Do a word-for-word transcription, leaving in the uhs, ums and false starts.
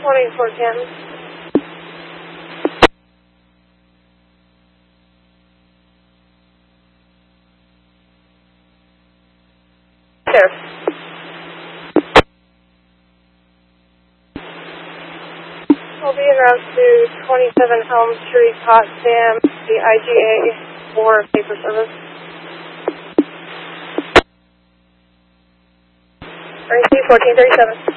one eight four Canton. There. I'll be en route to twenty-seven Elm Street, Potsdam, the I G A for paper service. R C fourteen thirty-seven.